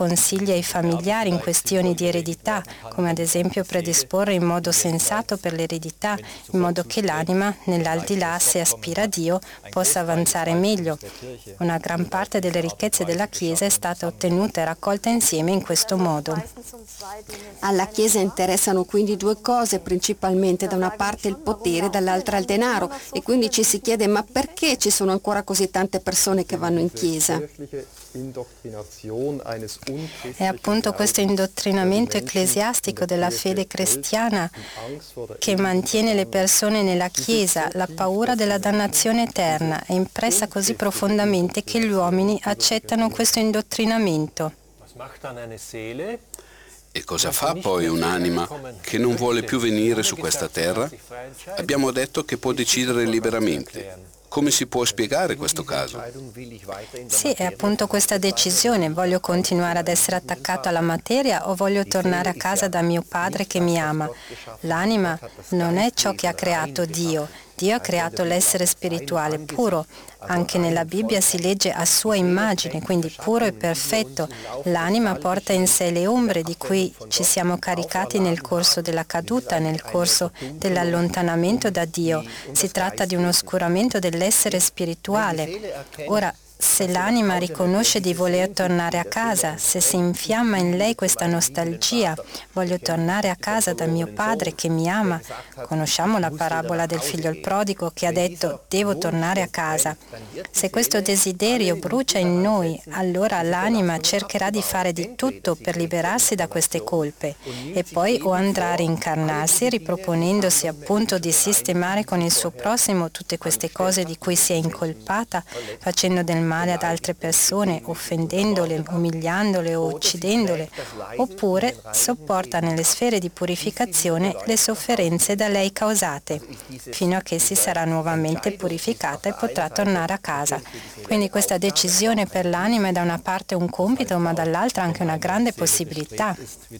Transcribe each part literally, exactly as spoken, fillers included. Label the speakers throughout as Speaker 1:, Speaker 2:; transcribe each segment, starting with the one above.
Speaker 1: consigli ai familiari in questioni di eredità, come ad esempio predisporre in modo sensato per l'eredità, in modo che l'anima, nell'aldilà, se aspira a Dio, possa avanzare meglio. Una gran parte delle ricchezze della Chiesa è stata ottenuta e raccolta insieme in questo modo.
Speaker 2: Alla Chiesa interessano quindi due cose principalmente, da una parte il potere, dall'altra il denaro, e quindi ci si chiede: ma perché ci sono ancora così tante persone che vanno in Chiesa?
Speaker 1: È appunto questo indottrinamento ecclesiastico della fede cristiana che mantiene le persone nella Chiesa. La paura della dannazione eterna è impressa così profondamente che gli uomini accettano questo indottrinamento.
Speaker 3: E cosa fa poi un'anima che non vuole più venire su questa terra? Abbiamo detto che può decidere liberamente. Come si può spiegare questo caso?
Speaker 1: Sì, è appunto questa decisione: voglio continuare ad essere attaccato alla materia o voglio tornare a casa da mio padre che mi ama? L'anima non è ciò che ha creato Dio. Dio ha creato l'essere spirituale puro. Anche nella Bibbia si legge a sua immagine, quindi puro e perfetto. L'anima porta in sé le ombre di cui ci siamo caricati nel corso della caduta, nel corso dell'allontanamento da Dio. Si tratta di un oscuramento dell'essere spirituale. Ora, se l'anima riconosce di voler tornare a casa, se si infiamma in lei questa nostalgia, voglio tornare a casa da mio padre che mi ama. Conosciamo la parabola del figlio il prodigo che ha detto: devo tornare a casa. Se questo desiderio brucia in noi, allora l'anima cercherà di fare di tutto per liberarsi da queste colpe e poi o andrà a reincarnarsi riproponendosi appunto di sistemare con il suo prossimo tutte queste cose di cui si è incolpata, facendo del male ad altre persone, offendendole, umiliandole o uccidendole, oppure sopporta nelle sfere di purificazione le sofferenze da lei causate, fino a che si sarà nuovamente purificata e potrà tornare a casa. Quindi questa decisione per l'anima è da una parte un compito, ma dall'altra anche una grande possibilità.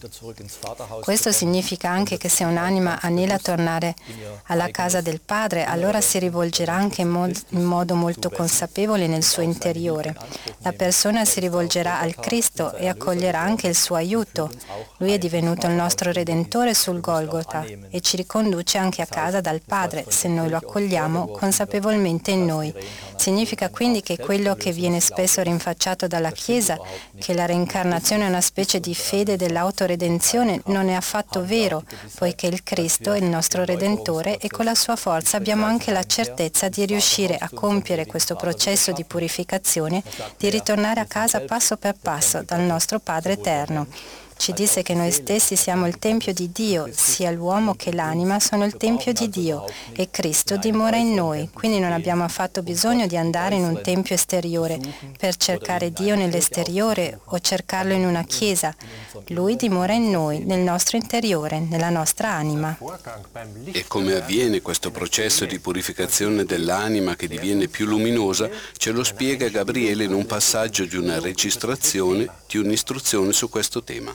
Speaker 1: Questo significa anche che se un'anima anela a tornare alla casa del Padre, allora si rivolgerà anche in, mod- in modo molto consapevole nel suo interiore. La persona si rivolgerà al Cristo e accoglierà anche il suo aiuto. Lui è divenuto il nostro Redentore sul Golgota e ci riconduce anche a casa dal Padre, se noi lo accogliamo consapevolmente in noi. Significa quindi che quello che viene spesso rinfacciato dalla Chiesa, che la reincarnazione è una specie di fede dell'autoredenzione, non è affatto vero, poiché il Cristo è il nostro Redentore e con la sua forza abbiamo anche la certezza di riuscire a compiere questo processo di purificazione, di ritornare a casa passo per passo dal nostro Padre eterno. Ci disse che noi stessi siamo il Tempio di Dio, sia l'uomo che l'anima sono il Tempio di Dio e Cristo dimora in noi, quindi non abbiamo affatto bisogno di andare in un tempio esteriore per cercare Dio nell'esteriore o cercarlo in una chiesa. Lui dimora in noi, nel nostro interiore, nella nostra anima.
Speaker 3: E come avviene questo processo di purificazione dell'anima che diviene più luminosa, ce lo spiega Gabriele in un passaggio di una registrazione di un'istruzione su questo tema.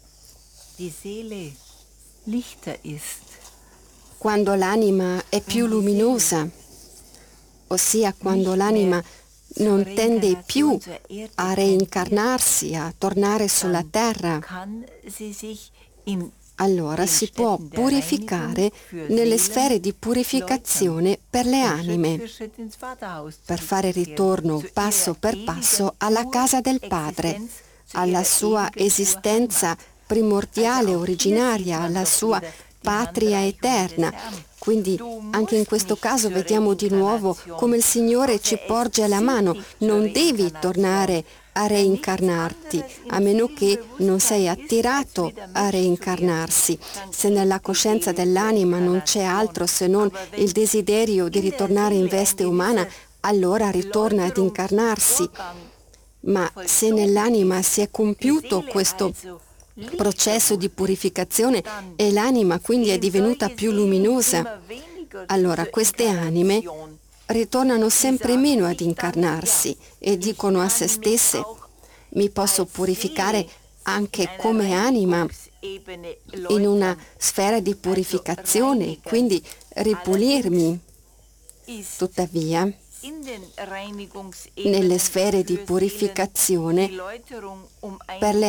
Speaker 2: Quando l'anima è più luminosa, ossia quando l'anima non tende più a reincarnarsi, a tornare sulla terra, allora si può purificare nelle sfere di purificazione per le anime, per fare ritorno passo per passo alla casa del Padre, alla sua esistenza primordiale, originaria, alla sua patria eterna. Quindi anche in questo caso vediamo di nuovo come il Signore ci porge la mano: non devi tornare a reincarnarti, a meno che non sei attirato a reincarnarsi. Se nella coscienza dell'anima non c'è altro se non il desiderio di ritornare in veste umana, allora ritorna ad incarnarsi. Ma se nell'anima si è compiuto questo processo di purificazione e l'anima quindi è divenuta più luminosa, allora queste anime ritornano sempre meno ad incarnarsi e dicono a se stesse: mi posso purificare anche come anima in una sfera di purificazione, quindi ripulirmi. Tuttavia, nelle sfere di purificazione, per le